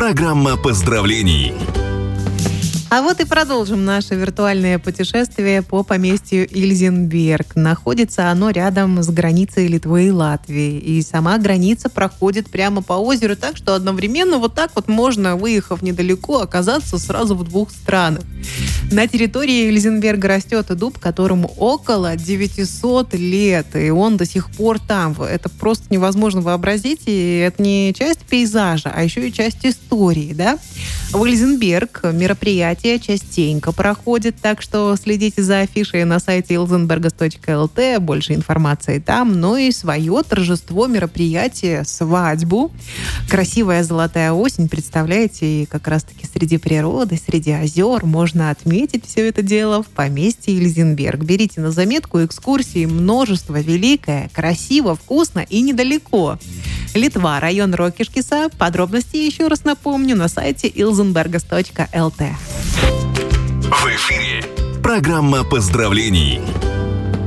Программа поздравлений. А вот и продолжим наше виртуальное путешествие по поместью Ильзенберг. Находится оно рядом с границей Литвы и Латвии. И сама граница проходит прямо по озеру, так что одновременно вот так вот можно, выехав недалеко, оказаться сразу в двух странах. На территории Ильзенберга растет дуб, которому около 900 лет, и он до сих пор там. Это просто невозможно вообразить, и это не часть пейзажа, а еще и часть истории, да? В Ильзенберг мероприятия частенько проходят, так что следите за афишей на сайте ilzenbergas.lt, больше информации там, но и свое торжество, мероприятие, свадьбу. Красивая золотая осень, представляете, и как раз-таки среди природы, среди озер можно отметить все это дело в поместье Ильзенберг. Берите на заметку, экскурсии множество, великое, красиво, вкусно и недалеко. Литва, район Рокишкиса. Подробности еще раз напомню на сайте ilzenbergas.lt. В эфире программа поздравлений.